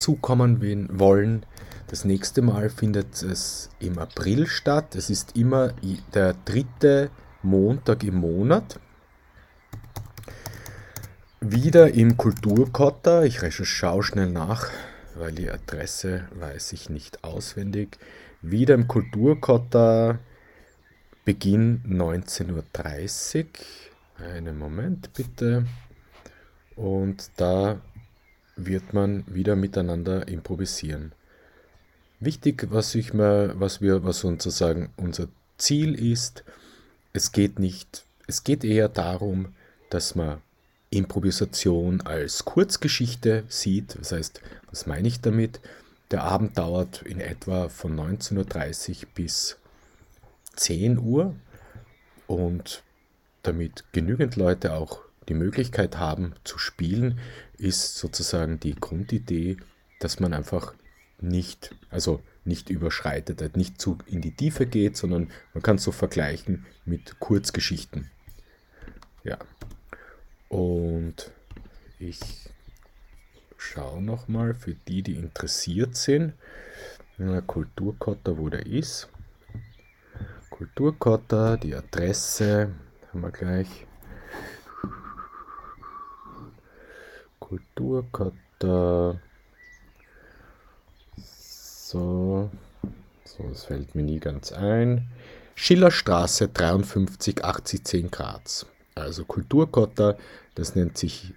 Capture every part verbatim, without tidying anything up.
zukommen wen- wollen. Das nächste Mal findet es im April statt. Es ist immer i- der dritte Montag im Monat. Wieder im Kulturkotter. Ich recherchiere schau schnell nach, weil die Adresse weiß ich nicht auswendig. Wieder im Kulturkotter, Beginn neunzehn Uhr dreißig. Einen Moment bitte. Und da wird man wieder miteinander improvisieren. Wichtig, was ich mir, was wir, was sozusagen unser Ziel ist, es geht nicht, es geht eher darum, dass man Improvisation als Kurzgeschichte sieht. Das heißt, was meine ich damit? Der Abend dauert in etwa von neunzehn Uhr dreißig bis zehn Uhr und damit genügend Leute auch die Möglichkeit haben zu spielen, ist sozusagen die Grundidee, dass man einfach nicht, also nicht überschreitet, halt nicht zu in die Tiefe geht, sondern man kann es so vergleichen mit Kurzgeschichten. Ja, und ich schaue nochmal für die, die interessiert sind. Ja, Kulturkotter, wo der ist. Kulturkotter, die Adresse haben wir gleich. Kulturkotter. So, so, das fällt mir nie ganz ein. Schillerstraße dreiundfünfzig achtzig zehn Graz. Also Kulturkotter, das nennt sich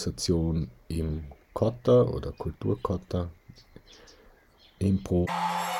Improvisation im Kotter oder Kulturkotter. Impro.